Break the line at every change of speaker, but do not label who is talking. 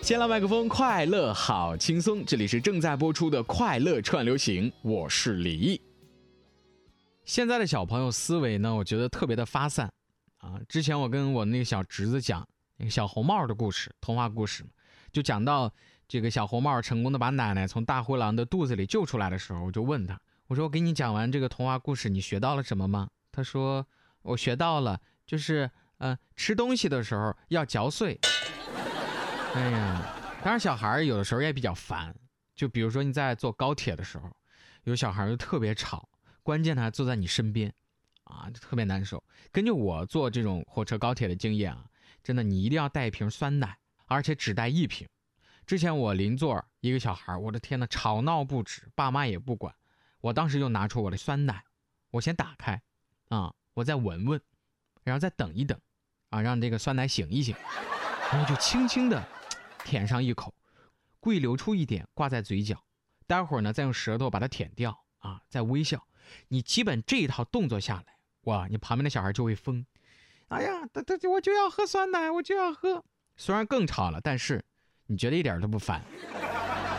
先来麦克风，快乐好轻松，这里是正在播出的快乐串流行，我是李毅。现在的小朋友思维呢，我觉得特别的发散啊。之前我跟我那个小侄子讲那个小红帽的故事，童话故事嘛，就讲到这个小红帽成功的把奶奶从大灰狼的肚子里救出来的时候，我就问他，我说我给你讲完这个童话故事，你学到了什么吗？他说我学到了，就是吃东西的时候要嚼碎。哎呀，当然小孩有的时候也比较烦，就比如说你在坐高铁的时候，有小孩就特别吵，关键他还坐在你身边啊，就特别难受。根据我坐这种火车高铁的经验啊，真的你一定要带一瓶酸奶，而且只带一瓶。之前我邻座一个小孩，我的天呐，吵闹不止，爸妈也不管，我当时就拿出我的酸奶，我先打开啊，我再闻闻，然后再等一等啊，让这个酸奶醒一醒，然后就轻轻的舔上一口，故意流出一点挂在嘴角，待会儿呢再用舌头把它舔掉啊，再微笑。你基本这一套动作下来，哇，你旁边的小孩就会疯，哎呀，我就要喝酸奶，我就要喝。虽然更吵了，但是你觉得一点都不烦。